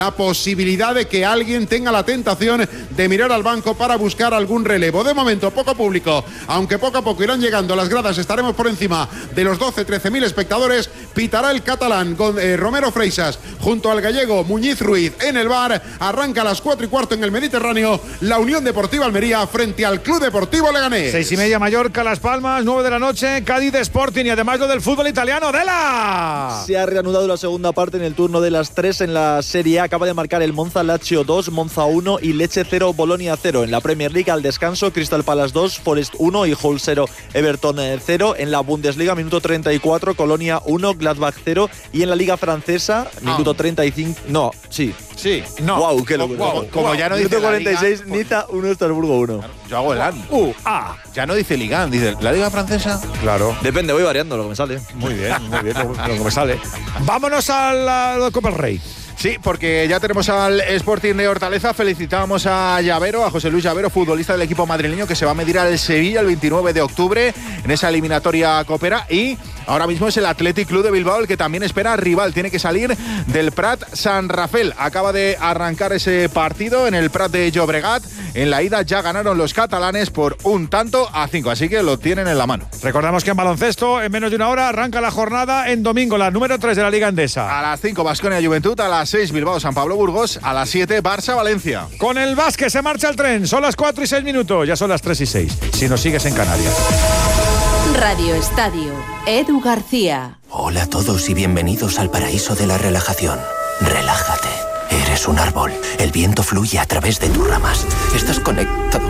la posibilidad de que alguien tenga la tentación de mirar al banco para buscar algún relevo. De momento, poco público, aunque poco a poco irán llegando las gradas, estaremos por encima de los 12-13.000 espectadores. Pitará el catalán con Romero Freixas junto al gallego Muñiz Ruiz en el bar. Arranca a las 4:15 en el Mediterráneo la Unión Deportiva Almería frente al Club Deportivo Leganés. 6:30 Mallorca, Las Palmas, 9 de la noche, Cádiz Sporting, y además lo del fútbol italiano. ¡Dela! Se ha reanudado la segunda parte en el turno de las 3 en la Serie A. Acaba de marcar el Monza Lazio 2, Monza 1 y Lecce 0, Bolonia 0. En la Premier League al descanso, Crystal Palace 2, Forest 1 y Hull 0, Everton 0. En la Bundesliga, minuto 34, Colonia 1, Gladbach 0. Y en la Liga Francesa, minuto 35... No, sí. Sí, no. Wow, qué locura. Como ya no dice minuto 46, la Liga, Niza 1, Estrasburgo 1. Yo hago el AN. Ya no dice Liga, dice la Liga Francesa. Claro. Depende, voy variando lo que me sale. Muy bien, lo que me sale. Vámonos a la Copa del Rey. Sí, porque ya tenemos al Sporting de Hortaleza. Felicitábamos a Llavero, a José Luis Llavero, futbolista del equipo madrileño, que se va a medir al Sevilla el 29 de octubre en esa eliminatoria copera. Y ahora mismo es el Athletic Club de Bilbao el que también espera rival. Tiene que salir del Prat San Rafael. Acaba de arrancar ese partido en el Prat de Llobregat. En la ida ya ganaron los catalanes por 1-5, así que lo tienen en la mano. Recordamos que en baloncesto, en menos de una hora, arranca la jornada en domingo, la número 3 de la Liga Endesa. A las 5, Baskonia Juventud. A las 6, Bilbao San Pablo Burgos. A las 7, Barça Valencia. Con el básquet se marcha el tren. Son las 4:06, ya son las 3:06. Si nos sigues en Canarias. Radio Estadio, Edu García. Hola a todos y bienvenidos al paraíso de la relajación. Relájate. Eres un árbol. El viento fluye a través de tus ramas. Estás conectado.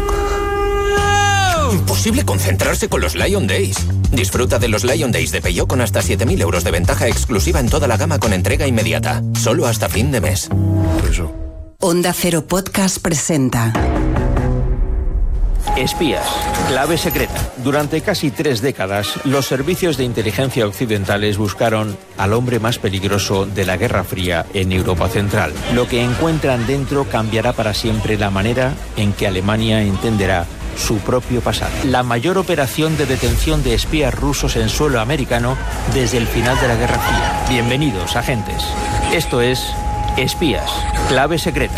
Imposible concentrarse con los Lion Days. Disfruta de los Lion Days de Peugeot con hasta 7.000 euros de ventaja exclusiva en toda la gama con entrega inmediata. Solo hasta fin de mes. Eso. Onda Cero Podcast presenta Espías, clave secreta. Durante casi 3 décadas, los servicios de inteligencia occidentales buscaron al hombre más peligroso de la Guerra Fría en Europa Central. Lo que encuentran dentro cambiará para siempre la manera en que Alemania entenderá su propio pasado. La mayor operación de detención de espías rusos en suelo americano desde el final de la Guerra Fría. Bienvenidos, agentes. Esto es Espías, clave secreta.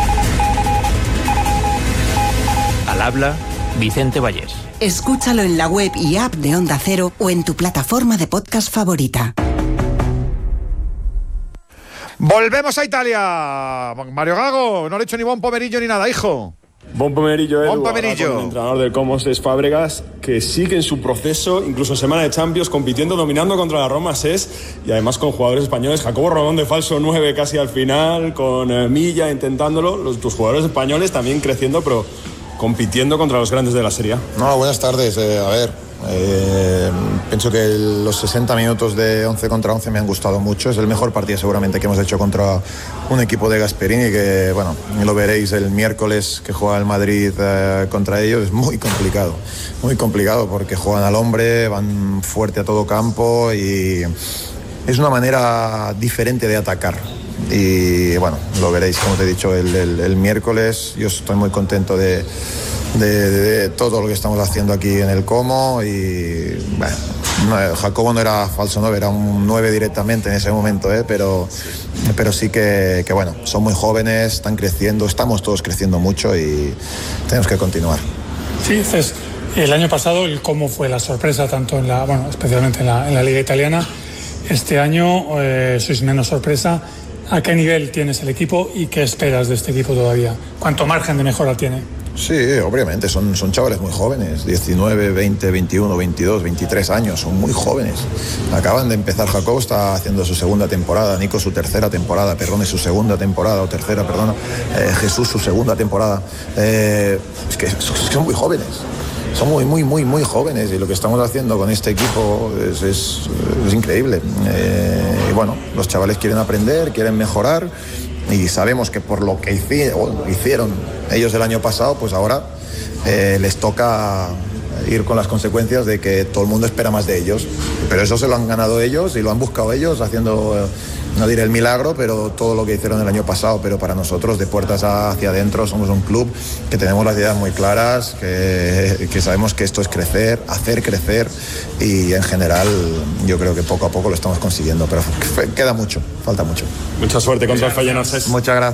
Al habla, Vicente Vallés. Escúchalo en la web y app de Onda Cero o en tu plataforma de podcast favorita. Volvemos a Italia. Mario Gago, no le he hecho ni buen pomerillo ni nada, hijo. Bon pomerillo, Edu. Bon pomerillo. Con el entrenador del Como, Cesc Fábregas, que sigue en su proceso, incluso en semana de Champions, compitiendo, dominando contra la Roma, Cesc, y además con jugadores españoles. Jacobo Rodón de falso 9 casi al final, con Milla intentándolo. Tus jugadores españoles también creciendo, pero compitiendo contra los grandes de la Serie A. No, buenas tardes. Pienso que los 60 minutos de 11 contra 11 me han gustado mucho. Es el mejor partido seguramente que hemos hecho contra un equipo de Gasperini, que bueno, lo veréis el miércoles que juega el Madrid contra ellos. Es muy complicado porque juegan al hombre, van fuerte a todo campo y es una manera diferente de atacar. Y bueno, lo veréis, como te he dicho, el miércoles. Yo estoy muy contento de todo lo que estamos haciendo aquí en el Como. Y bueno, Jacobo no era falso 9, era un 9 directamente en ese momento, pero sí que bueno, son muy jóvenes, están creciendo, estamos todos creciendo mucho y tenemos que continuar. Sí, Cés, el año pasado el Como fue la sorpresa, tanto especialmente en la Liga Italiana. Este año sois menos sorpresa. ¿A qué nivel tienes el equipo y qué esperas de este equipo todavía? ¿Cuánto margen de mejora tiene? Sí, obviamente, son chavales muy jóvenes, 19, 20, 21, 22, 23 años, son muy jóvenes. Acaban de empezar, Jacobo está haciendo su segunda temporada, Nico su tercera temporada, Perrone su segunda temporada, o tercera, perdona, Jesús su segunda temporada. Es que son muy jóvenes. Son muy jóvenes y lo que estamos haciendo con este equipo es increíble. Y bueno, los chavales quieren aprender, quieren mejorar y sabemos que por lo que hicieron ellos el año pasado, pues ahora les toca ir con las consecuencias de que todo el mundo espera más de ellos. Pero eso se lo han ganado ellos y lo han buscado ellos haciendo no diré el milagro, pero todo lo que hicieron el año pasado, pero para nosotros de puertas hacia adentro somos un club que tenemos las ideas muy claras, que sabemos que esto es crecer, hacer crecer, y en general yo creo que poco a poco lo estamos consiguiendo, pero queda mucho, falta mucho. Mucha suerte contra el Feyenoord. Muchas gracias.